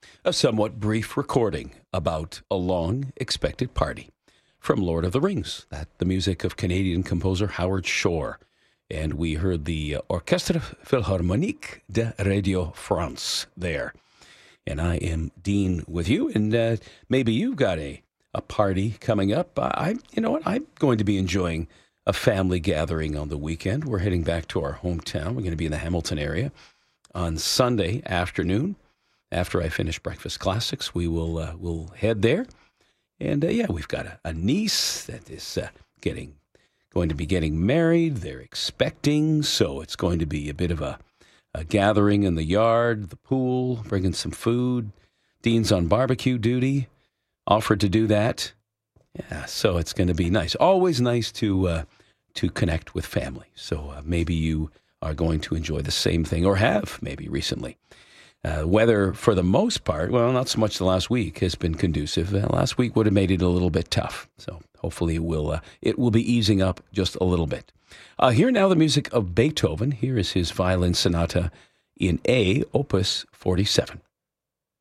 A somewhat brief recording about a long expected party from Lord of the Rings. That the music of Canadian composer Howard Shore. And we heard the Orchestre Philharmonique de Radio France there. And I am Dean with you. And maybe you've got a party coming up. You know what? I'm going to be enjoying a family gathering on the weekend. We're heading back to our hometown. We're going to be in the Hamilton area on Sunday afternoon. After I finish Breakfast Classics, we will we'll head there. And we've got a niece that is going to be getting married. They're expecting, so it's going to be a bit of a gathering in the yard, the pool, bringing some food. Dean's on barbecue duty, offered to do that. Yeah, so it's going to be nice. Always nice to connect with family. So maybe you are going to enjoy the same thing, or have maybe recently. Weather, for the most part, well, not so much the last week, has been conducive. Last week would have made it a little bit tough. So hopefully it will be easing up just a little bit. Here now the music of Beethoven. Here is his violin sonata in A, Opus 47.